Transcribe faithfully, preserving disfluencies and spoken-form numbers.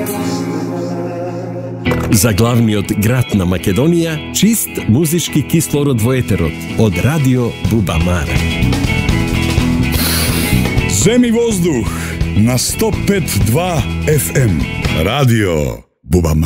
За главниот град на Македонија, чист музички кислород во етерот од Радио Буба Мара. Земи воздух на сто пет и два еф ем. Радио Буба Мара.